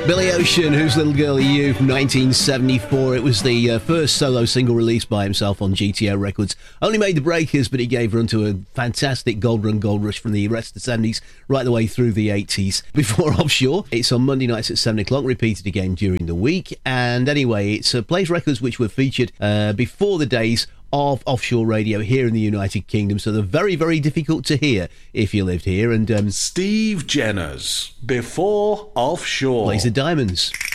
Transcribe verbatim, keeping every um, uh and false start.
Billy Ocean, Whose Little Girl Are You, from nineteen seventy-four. It was the uh, first solo single released by himself on G T O Records. Only made the breakers, but he gave run to a fantastic gold run, gold rush from the rest of the seventies right the way through the eighties. Before Offshore, it's on Monday nights at seven o'clock, repeated again during the week. And anyway, it's uh, plays records which were featured uh, before the days of offshore radio here in the United Kingdom, so they're very, very difficult to hear if you lived here. And um, Steve Jenner's Before Offshore plays the Diamonds.